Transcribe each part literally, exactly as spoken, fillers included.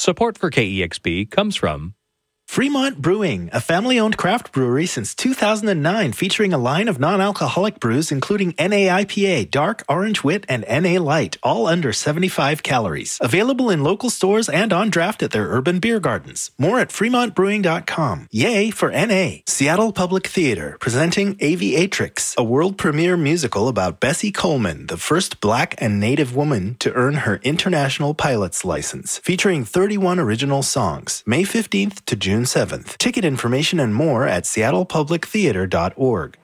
Support for K E X P comes from Fremont Brewing, a family-owned craft brewery since two thousand nine, featuring a line of non-alcoholic brews including N A I P A, Dark, Orange Wit, and N A Light, all under seventy-five calories. Available in local stores and on draft at their urban beer gardens. More at fremont brewing dot com. Yay for N A! Seattle Public Theater, presenting Aviatrix, a world premiere musical about Bessie Coleman, the first Black and Native woman to earn her international pilot's license, featuring thirty-one original songs. May fifteenth to June seventh. Ticket information and more at seattle public theater dot org.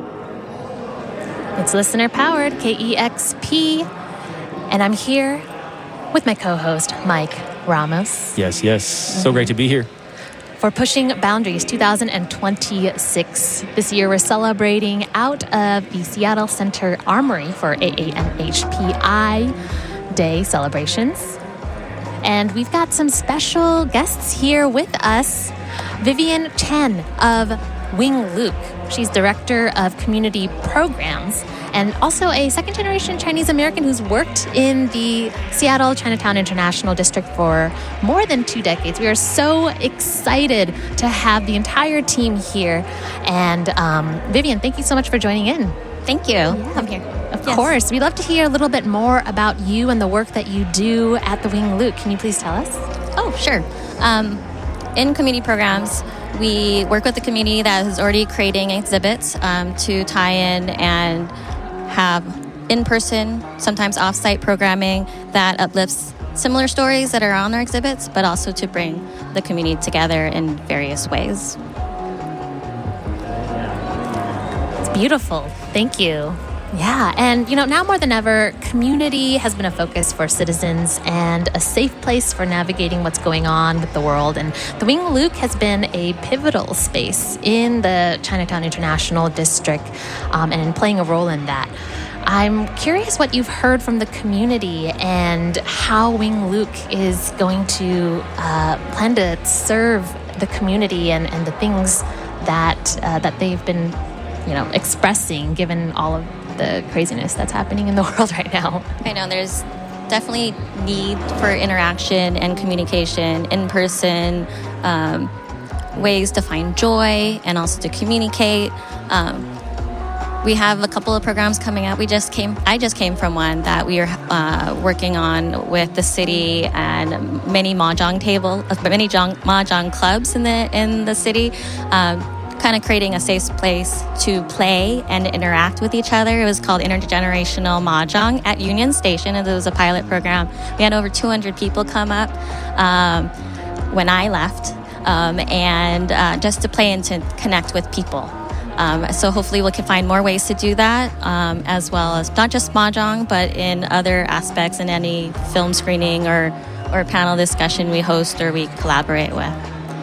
It's listener-powered K E X P, and I'm here with my co-host, Mike Ramos. Yes, yes. So great to be here. For Pushing Boundaries twenty twenty-six. This year, we're celebrating out of the Seattle Center Armory for A A N H P I Day celebrations. And we've got some special guests here with us. Vivian Chen of Wing Luke. She's Director of Community Programs and also a second-generation Chinese American who's worked in the Seattle Chinatown International District for more than two decades. We are so excited to have the entire team here. And um, Vivian, thank you so much for joining in. Thank you. Yeah. I'm here. Of yes. course. We'd love to hear a little bit more about you and the work that you do at the Wing Luke. Can you please tell us? Oh, sure. Um, in community programs, we work with the community that is already creating exhibits um, to tie in and have in-person, sometimes off-site programming that uplifts similar stories that are on our exhibits, but also to bring the community together in various ways. It's beautiful. Thank you. Yeah, and you know, now more than ever, community has been a focus for citizens and a safe place for navigating what's going on with the world. And the Wing Luke has been a pivotal space in the Chinatown International District um, and in playing a role in that. I'm curious what you've heard from the community and how Wing Luke is going to uh, plan to serve the community and, and the things that uh, that they've been, you know, expressing given all of the craziness that's happening in the world right now. I know there's definitely need for interaction and communication in person, um, ways to find joy and also to communicate. Um, we have a couple of programs coming out. We just came, I just came from one that we are uh, working on with the city and many mahjong table, many mahjong clubs in the in the city. Um, kind of creating a safe place to play and interact with each other. It was called Intergenerational Mahjong at Union Station, and it was a pilot program. We had over two hundred people come up um, when I left, um, and uh, just to play and to connect with people. Um, so hopefully we can find more ways to do that, um, as well as not just Mahjong, but in other aspects in any film screening or, or panel discussion we host or we collaborate with.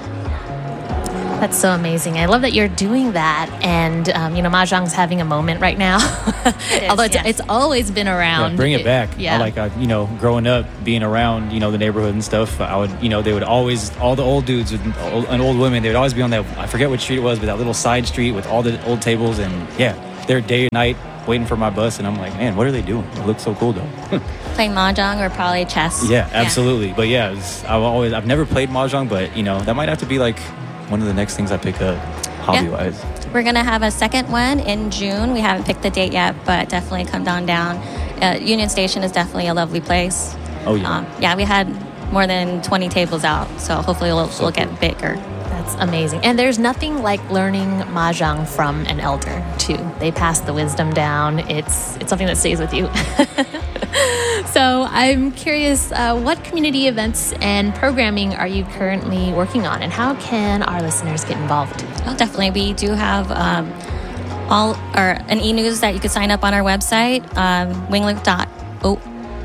That's so amazing. I love that you're doing that. And, um, you know, Mahjong's having a moment right now. It is, Although it's, yes. it's always been around. Yeah, bring it back. Yeah. I like, uh, you know, growing up, being around, you know, the neighborhood and stuff, I would, you know, they would always, all the old dudes with, and old women, they would always be on that, I forget what street it was, but that little side street with all the old tables. And, yeah, they're day and night waiting for my bus. And I'm like, man, what are they doing? It looks so cool, though. Playing Mahjong or probably chess. Yeah, absolutely. Yeah. But, yeah, was, I've always, I've never played Mahjong, but, you know, that might have to be, like, one of the next things I pick up, hobby-wise. Yeah. We're going to have a second one in June. We haven't picked the date yet, but definitely come down down. Uh, Union Station is definitely a lovely place. Oh, yeah. Um, yeah, we had more than twenty tables out, so hopefully we'll, so we'll cool. get bigger. That's amazing. And there's nothing like learning Mahjong from an elder, too. They pass the wisdom down. It's, it's something that stays with you. So I'm curious, uh, what community events and programming are you currently working on, and how can our listeners get involved? Oh, definitely. We do have um, all our an e-news that you could sign up on our website, um, wing luke dot org,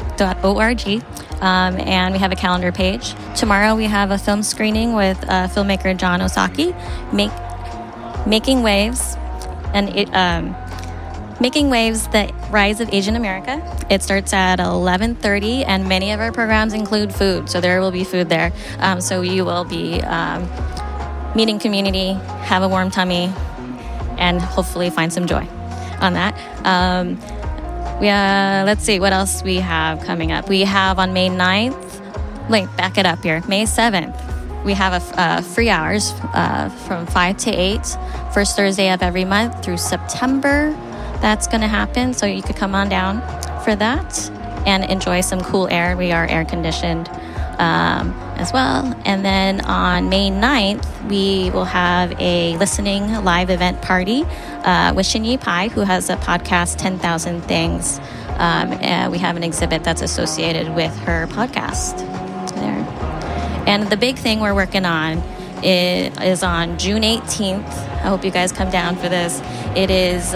um, and we have a calendar page. Tomorrow we have a film screening with uh, filmmaker John Osaki, make, Making Waves, and it, um, Making Waves, the Rise of Asian America. It starts at eleven thirty, and many of our programs include food, so there will be food there. Um, so you will be um, meeting community, have a warm tummy, and hopefully find some joy on that. Um, we uh, let's see what else we have coming up. We have on May ninth wait, back it up here. May seventh, we have a uh, free hours uh, from five to eight, first Thursday of every month through September. That's going to happen. So you could come on down for that and enjoy some cool air. We are air conditioned um, as well. And then on May ninth, we will have a listening live event party uh, with Shinyi Pai, who has a podcast, ten thousand Things. Um, and we have an exhibit that's associated with her podcast there. And the big thing we're working on is, is on June eighteenth. I hope you guys come down for this. It is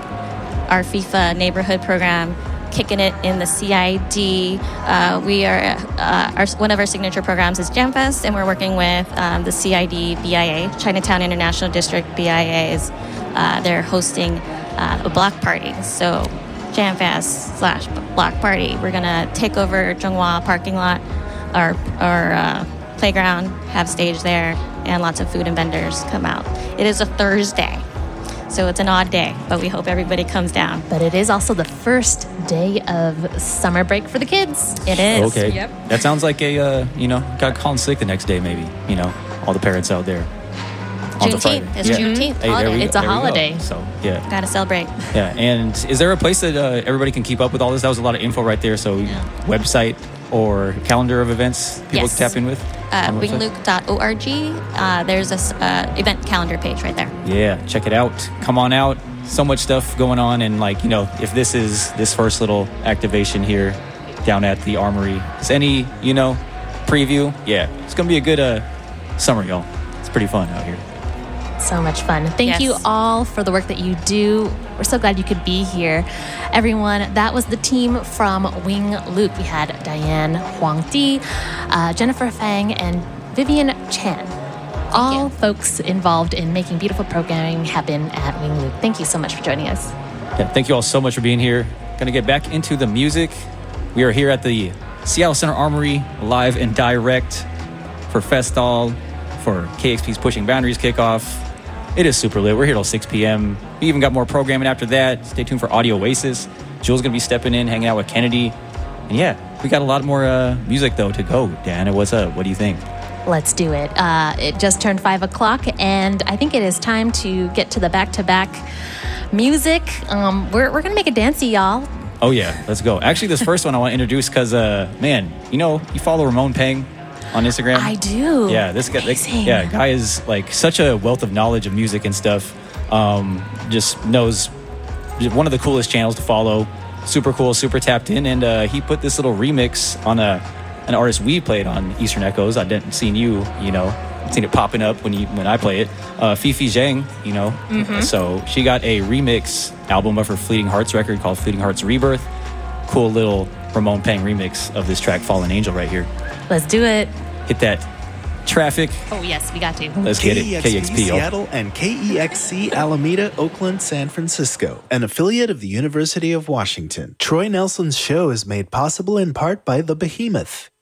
uh, our FIFA neighborhood program, kicking it in the C I D. Uh, we are uh, our, one of our signature programs is Jam Fest, and we're working with um, the C I D B I A, Chinatown International District B I As. Uh, they're hosting uh, a block party. So Jam Fest slash block party. We're gonna take over Zhonghua parking lot, our our uh, playground, have stage there, and lots of food and vendors come out. It is a Thursday, so it's an odd day, but we hope everybody comes down. But it is also the first day of summer break for the kids. It is. Okay. Yep. That sounds like a, uh, you know, got calling sick the next day, maybe. You know, all the parents out there. On the Friday. Juneteenth. It's Yeah. Juneteenth. Hey, there holiday. we, It's a there we go. holiday. So, yeah. Gotta celebrate. Yeah. And is there a place that uh, everybody can keep up with all this? That was a lot of info right there. So, website or calendar of events people Yes. can tap in with? Uh, on the website? wingluke dot org. Uh, there's a s- uh, event calendar page right there. Yeah, check it out. Come on out. So much stuff going on. And, like, you know, if this is this first little activation here down at the Armory, is any, you know, preview? Yeah, it's going to be a good uh, summer, y'all. It's pretty fun out here. So much fun. Thank Yes. you all for the work that you do. We're so glad you could be here. Everyone, that was the team from Wing Luke. We had Diane Huang Di, uh, Jennifer Fang, and Vivian Chan. All you. folks involved in making beautiful programming happen at Wing Luke. Thank you so much for joining us. Yeah, thank you all so much for being here. Gonna get back into the music. We are here at the Seattle Center Armory, live and direct for Festal, for K X P's Pushing Boundaries kickoff. It is super lit. We're here till six p.m. We even got more programming after that. Stay tuned for Audio Oasis. Jules gonna be stepping in, hanging out with Kennedy. And yeah, we got a lot more uh, music though to go. Diana, what's up? What do you think? Let's do it. Uh, it just turned five o'clock, and I think it is time to get to the back-to-back music. Um, we're we're going to make it dancey, y'all. Oh yeah, let's go. Actually, this first one I want to introduce because, uh, man, you know, you follow Ramon Pang on Instagram? I do. Yeah, this guy, like, Amazing. yeah, guy is like such a wealth of knowledge of music and stuff. Um, just knows just one of the coolest channels to follow. Super cool, super tapped in, and uh, he put this little remix on a an artist we played on Eastern Echoes. I didn't seen you, you know, seen it popping up when you when I play it. Uh, Fifi Zhang, you know, Mm-hmm. so she got a remix album of her Fleeting Hearts record called Fleeting Hearts Rebirth. Cool little Ramon Pang remix of this track, Fallen Angel, right here. Let's do it. Hit that traffic. Oh, yes, we got to. Let's get it. K X P, yo. Seattle and K E X C Alameda, Oakland, San Francisco, an affiliate of the University of Washington. Troy Nelson's show is made possible in part by The Behemoth.